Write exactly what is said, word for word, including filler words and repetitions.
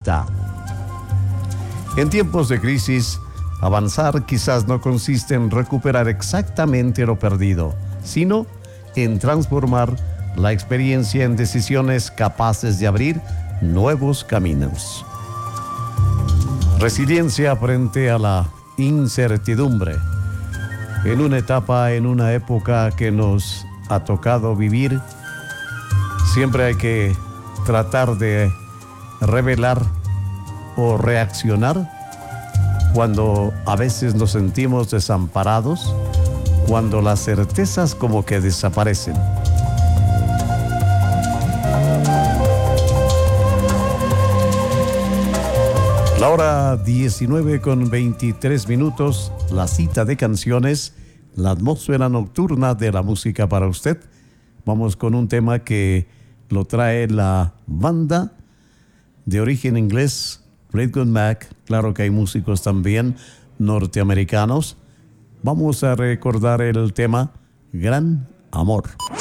meta. En tiempos de crisis, avanzar quizás no consiste en recuperar exactamente lo perdido, sino en transformar la experiencia en decisiones capaces de abrir nuevos caminos. Resiliencia frente a la incertidumbre. En una etapa, en una época que nos ha tocado vivir, siempre hay que tratar de revelar o reaccionar cuando a veces nos sentimos desamparados, cuando las certezas como que desaparecen. La hora diecinueve con veintitrés minutos, la cita de canciones, la atmósfera nocturna de la música para usted. Vamos con un tema que lo trae la banda de origen inglés, Fleetwood Mac. Claro que hay músicos también norteamericanos. Vamos a recordar el tema Gran Amor.